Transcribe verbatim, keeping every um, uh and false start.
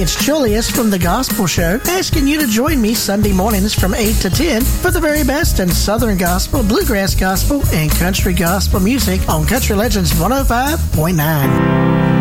it's Julius from The Gospel Show, asking you to join me Sunday mornings from eight to ten for the very best in Southern Gospel, Bluegrass Gospel, and Country Gospel music on Country Legends one oh five point nine.